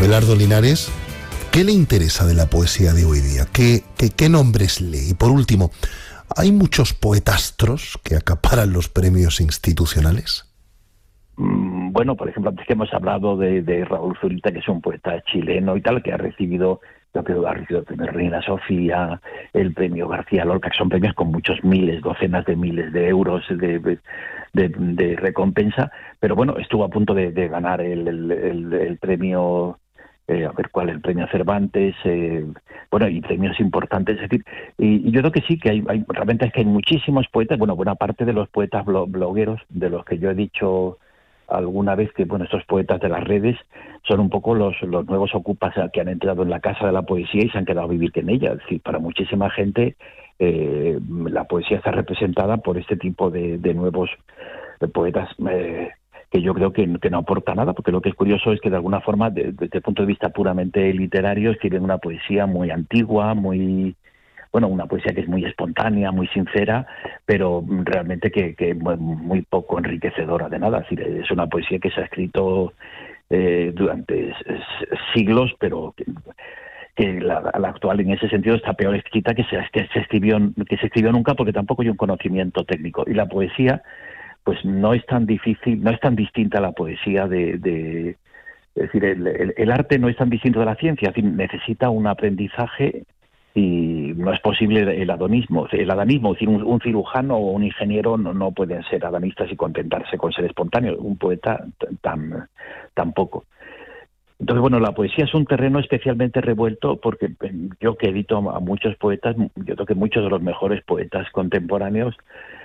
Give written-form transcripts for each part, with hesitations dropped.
Abelardo Linares, ¿qué le interesa de la poesía de hoy día? ¿Qué nombres lee? Y por último, ¿hay muchos poetastros que acaparan los premios institucionales? Bueno, por ejemplo, antes que hemos hablado de Raúl Zurita, que es un poeta chileno y tal, que ha recibido el premio Reina Sofía, el premio García Lorca, que son premios con muchos miles, docenas de miles de euros de recompensa, pero bueno, estuvo a punto de ganar el premio, a ver cuál, el premio Cervantes, bueno, y premios importantes, es decir, y yo creo que sí, que realmente es que hay muchísimos poetas, bueno, buena parte de los poetas blogueros, de los que yo he dicho alguna vez que, bueno, estos poetas de las redes son un poco los nuevos ocupas que han entrado en la casa de la poesía y se han quedado a vivir en ella. Es decir, para muchísima gente la poesía está representada por este tipo de nuevos poetas que yo creo que no aporta nada, porque lo que es curioso es que de alguna forma, desde el punto de vista puramente literario, escriben una poesía muy antigua, una poesía que es muy espontánea, muy sincera, pero realmente que muy poco enriquecedora de nada. Es decir, es una poesía que se ha escrito durante siglos, pero que la actual en ese sentido está peor escrita que se escribió nunca, porque tampoco hay un conocimiento técnico. Y la poesía, pues no es tan difícil, no es tan distinta a la poesía es decir, el arte no es tan distinto de la ciencia, es decir, necesita un aprendizaje y no es posible el adanismo. Es decir, un cirujano o un ingeniero no pueden ser adanistas y contentarse con ser espontáneos. Un poeta tampoco. Entonces, bueno, la poesía es un terreno especialmente revuelto porque yo que edito a muchos poetas, yo creo que muchos de los mejores poetas contemporáneos,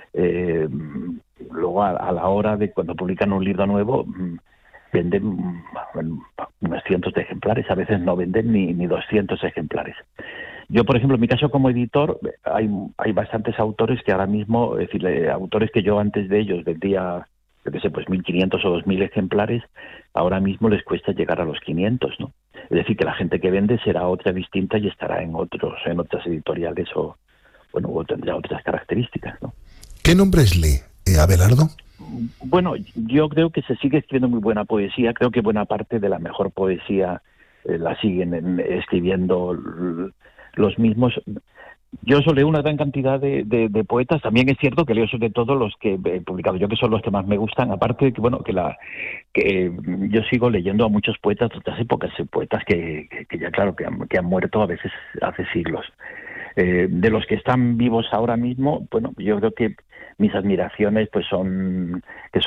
luego a la hora de cuando publican un libro nuevo, venden unos cientos de ejemplares, a veces no venden ni 200 ejemplares. Yo, por ejemplo, en mi caso como editor, hay bastantes autores que ahora mismo, es decir, autores que yo antes de ellos vendía, yo qué sé, pues 1.500 o 2.000 ejemplares, ahora mismo les cuesta llegar a los 500, ¿no? Es decir, que la gente que vende será otra distinta y estará en otras editoriales o tendrá otras características, ¿no? ¿Qué nombres lee, Abelardo? Bueno, yo creo que se sigue escribiendo muy buena poesía. Creo que buena parte de la mejor poesía la siguen escribiendo los mismos. Yo solo leo una gran cantidad de poetas. También es cierto que leo sobre todo los que he publicado yo, que son los que más me gustan. Aparte de que yo sigo leyendo a muchos poetas de otras épocas, poetas que ya claro que han muerto a veces hace siglos. De los que están vivos ahora mismo, bueno, yo creo que mis admiraciones pues son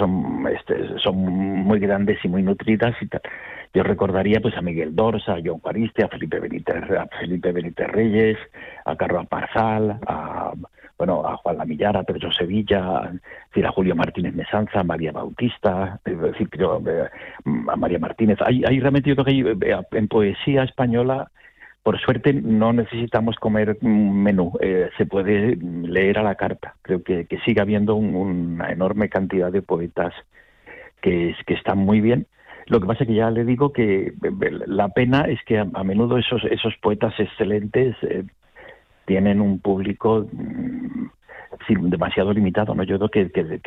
muy grandes y muy nutridas y tal. Yo recordaría pues a Miguel Dors, a Jon Juariste, a Felipe Benítez Reyes, a Carlos Marzal, a Juan Lamillar, a Pedro Sevilla, a Julio Martínez Mesanza, a María Bautista, a María Martínez. Hay realmente, yo creo que en poesía española, por suerte, no necesitamos comer un menú, se puede leer a la carta. Creo que sigue habiendo una enorme cantidad de poetas que están muy bien. Lo que pasa es que ya le digo que la pena es que a menudo esos poetas excelentes tienen un público demasiado limitado, ¿no? Yo creo que